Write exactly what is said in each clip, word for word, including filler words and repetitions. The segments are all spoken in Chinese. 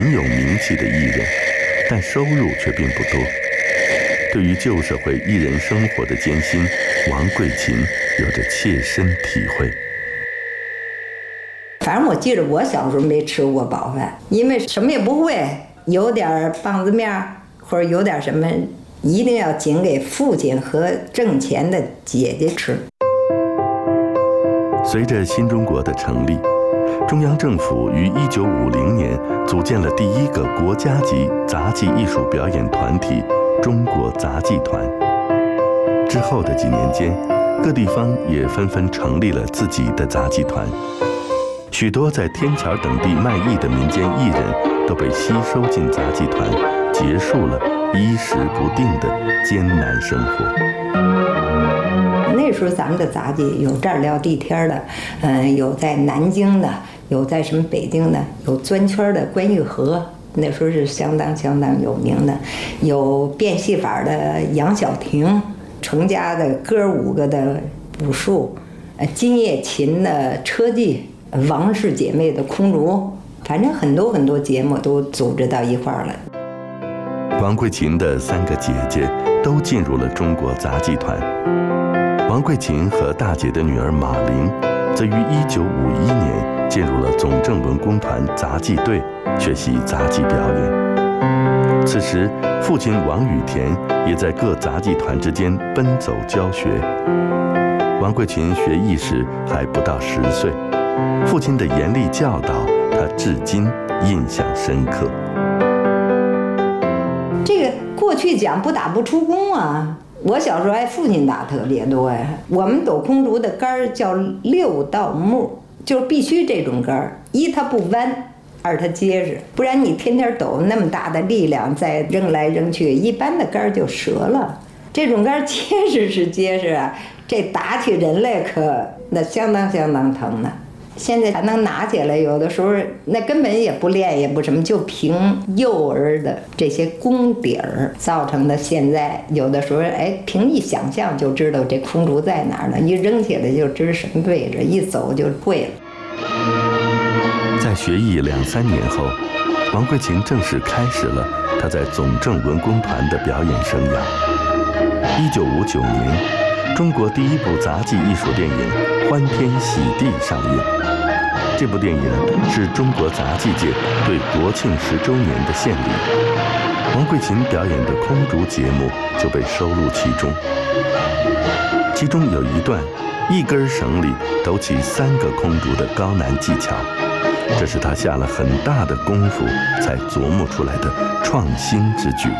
很有名气的艺人，但收入却并不多。对于旧社会艺人生活的艰辛，王贵琴有着切身体会。 反正我记得我小时候没吃过饱饭，因为什么也不会，有点棒子面或者有点什么，一定要仅给父亲和挣钱的姐姐吃。 随着新中国的成立，中央政府于一九五零年组建了第一个国家级杂技艺术表演团体——中国杂技团。之后的几年间，各地方也纷纷成立了自己的杂技团。许多在天桥等地卖艺的民间艺人都被吸收进杂技团，结束了衣食不定的艰难生活。 那时候咱们的杂技有这儿撂地天的，嗯，有在南京的，有在什么北京的，有钻圈的关玉和，那时候是相当相当有名的，有变戏法的杨晓婷，程家的哥五个的武术，呃，金叶琴的车技，王氏姐妹的空竹，反正很多很多节目都组织到一块儿了。 王贵琴的三个姐姐都进入了中国杂技团。王贵琴和大姐的女儿马玲，则于一九五一年进入了总政文工团杂技队，学习杂技表演。此时，父亲王雨田也在各杂技团之间奔走教学。王贵琴学艺时还不到十岁，父亲的严厉教导，他至今印象深刻。 这个过去讲不打不出工啊。我小时候爱父亲打特别多呀。我们抖空竹的杆儿叫六道木，就是必须这种杆儿，一它不弯，二它结实，不然你天天抖那么大的力量再扔来扔去，一般的杆儿就折了。这种杆儿结实是结实啊，这打起人来可那相当相当疼呢。现在还能拿起来，有的时候那根本也不练也不什么，就凭幼儿的这些功底儿造成的。现在有的时候哎，凭一想象就知道这空竹在哪儿呢，一扔起来就知什么位置，一走就会了。 在学艺两三年后，王贵琴正式开始了她在总政文工团的表演生涯。一九五九年，中国第一部杂技艺术电影《欢天喜地》上映。这部电影是中国杂技界对国庆十周年的献礼，王贵琴表演的空竹节目就被收录其中。其中有一段，一根绳里抖起三个空竹的高难技巧，这是他下了很大的功夫才琢磨出来的创新之举。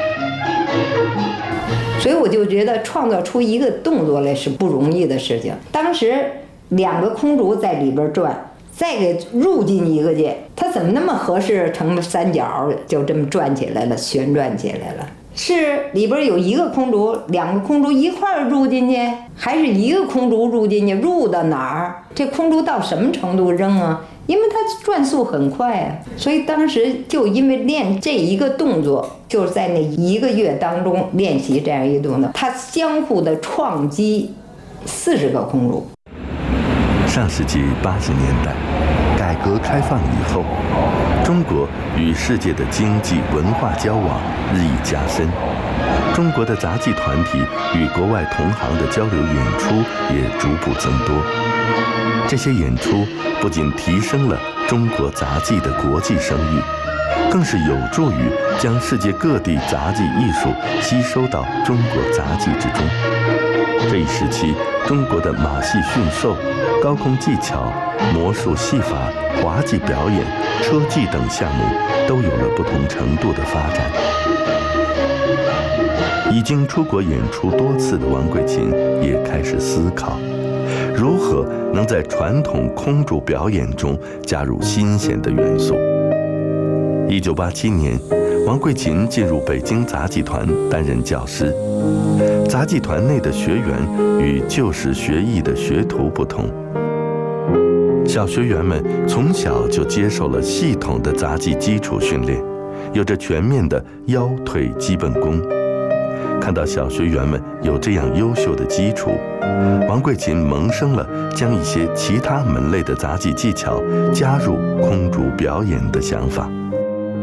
所以我就觉得创造出一个动作来是不容易的事情。当时两个空竹在里边转，再给入进一个去，它怎么那么合适成三角就这么转起来了，旋转起来了？是里边有一个空竹，两个空竹一块儿入进去，还是一个空竹入进去？入到哪儿？这空竹到什么程度扔啊？因为它转速很快啊，所以当时就因为练这一个动作，就是在那一个月当中练习这样一动作，它相互的创击四十个空竹。 上世纪八十年代，改革开放以后，中国与世界的经济文化交往日益加深，中国的杂技团体与国外同行的交流演出也逐步增多。这些演出不仅提升了中国杂技的国际声誉，更是有助于将世界各地杂技艺术吸收到中国杂技之中。这一时期，中国的马戏驯兽、高空技巧、魔术戏法、滑稽表演、车技等项目都有了不同程度的发展。已经出国演出多次的王贵琴也开始思考，如何能在传统空竹表演中加入新鲜的元素。一九八七年，王贵琴进入北京杂技团担任教师。杂技团内的学员与旧时学艺的学徒不同，小学员们从小就接受了系统的杂技基础训练，有着全面的腰腿基本功。看到小学员们有这样优秀的基础，王贵琴萌生了将一些其他门类的杂技技巧加入空竹表演的想法。